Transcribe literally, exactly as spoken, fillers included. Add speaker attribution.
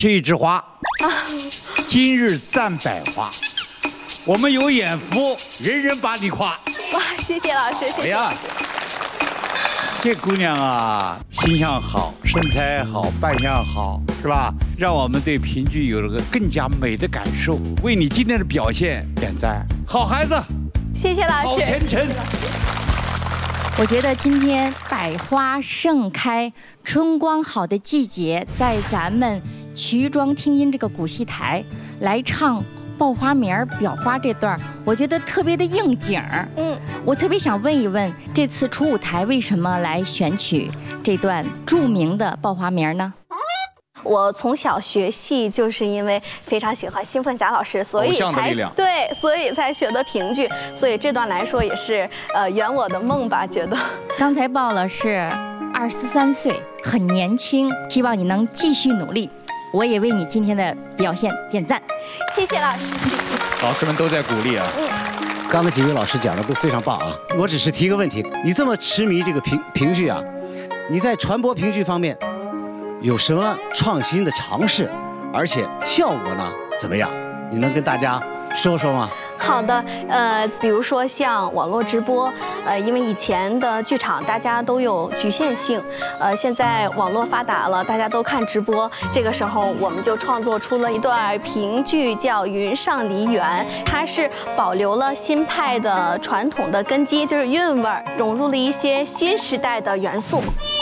Speaker 1: 这一枝花，啊、今日赞百花。我们有眼福，人人把你夸。
Speaker 2: 哇，谢谢老师，谢谢。哎呀，
Speaker 1: 这姑娘啊，形象好，身材好，扮相好，是吧？让我们对评剧有了个更加美的感受。为你今天的表现点赞，好孩子。
Speaker 2: 谢谢老师。
Speaker 1: 好前程。
Speaker 3: 我觉得今天百花盛开、春光好的季节，在咱们瞿庄听音这个古戏台来唱报花名儿表花这段，我觉得特别的应景儿。嗯，我特别想问一问，这次楚舞台为什么来选取这段著名的报花名呢？
Speaker 2: 我从小学戏就是因为非常喜欢辛凤霞老师，所以才对，所以才学的评剧，所以这段来说也是呃圆我的梦吧，觉得。
Speaker 3: 刚才报了是二十三岁，很年轻，希望你能继续努力。我也为你今天的表现点赞，
Speaker 2: 谢谢老师。
Speaker 4: 老师们都在鼓励啊。嗯，
Speaker 5: 刚才几位老师讲的都非常棒啊，我只是提个问题，你这么痴迷这个评评剧啊，你在传播评剧方面有什么创新的尝试，而且效果呢怎么样？你能跟大家说说吗？
Speaker 2: 好的，呃，比如说像网络直播，呃，因为以前的剧场大家都有局限性，呃，现在网络发达了，大家都看直播，这个时候我们就创作出了一段评剧叫《云上梨园》，它是保留了新派的传统的根基，就是韵味儿，融入了一些新时代的元素。